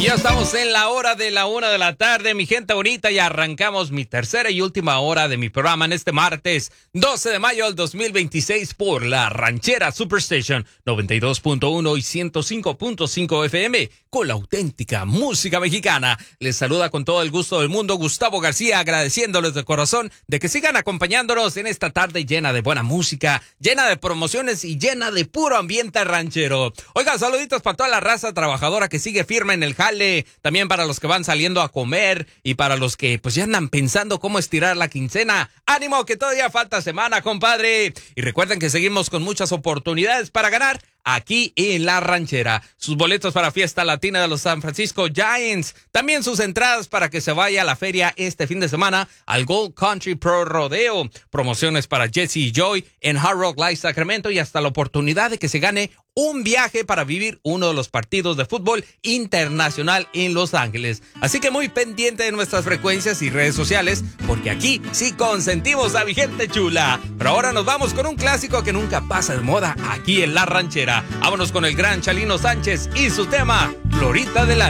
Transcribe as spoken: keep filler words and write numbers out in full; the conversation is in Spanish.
Y ya estamos en la hora de la una de la tarde, mi gente bonita, y arrancamos mi tercera y última hora de mi programa en este martes doce de mayo del dos mil veintiséis por la Ranchera Superstation noventa y dos punto uno y ciento cinco punto cinco F M con la auténtica música mexicana. Les saluda con todo el gusto del mundo Gustavo García, agradeciéndoles de corazón de que sigan acompañándonos en esta tarde llena de buena música, llena de promociones y llena de puro ambiente ranchero. Oigan, saluditos para toda la raza trabajadora que sigue firme en el jale, también para los que van saliendo a comer y para los que pues ya andan pensando cómo estirar la quincena. ¡Ánimo que todavía falta semana, compadre! Y recuerden que seguimos con muchas oportunidades para ganar aquí en La Ranchera. Sus boletos para Fiesta Latina de los San Francisco Giants. También sus entradas para que se vaya a la feria este fin de semana al Gold Country Pro Rodeo. Promociones para Jesse y Joy en Hard Rock Live Sacramento y hasta la oportunidad de que se gane un viaje para vivir uno de los partidos de fútbol internacional en Los Ángeles. Así que muy pendiente de nuestras frecuencias y redes sociales, porque aquí sí consentimos a mi gente chula. Pero ahora nos vamos con un clásico que nunca pasa de moda aquí en La Ranchera. Vámonos con el gran Chalino Sánchez y su tema Florita del Año.